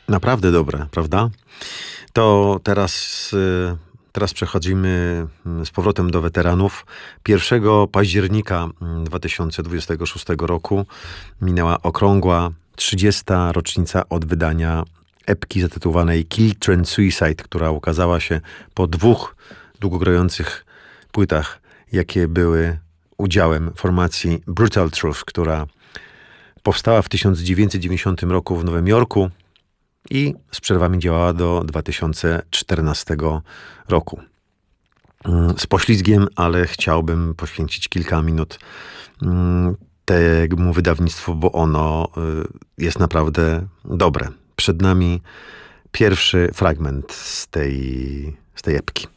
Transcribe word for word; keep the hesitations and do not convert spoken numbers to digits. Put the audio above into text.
Naprawdę dobre, prawda? To teraz, y, teraz przechodzimy mm, z powrotem do weteranów. pierwszego października mm, dwa tysiące dwudziestego szóstego roku minęła okrągła trzydziesta rocznica od wydania epki zatytułowanej Kill Trend Suicide, która ukazała się po dwóch długogrających płytach, jakie były udziałem formacji Brutal Truth, która powstała w tysiąc dziewięćset dziewięćdziesiątym roku w Nowym Jorku i z przerwami działała do dwa tysiące czternastego roku. Mm, Z poślizgiem, ale chciałbym poświęcić kilka minut mm, temu wydawnictwu, bo ono y, jest naprawdę dobre. Przed nami pierwszy fragment z tej, z tej epki.